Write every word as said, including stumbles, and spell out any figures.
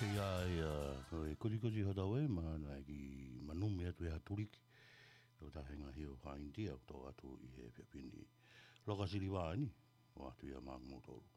ia e kuri kuri hatawe ma na ki manu me atu ha turiki o ta henga hio ha india to atu i he pepini loka siliwa ni o atu ia ma moto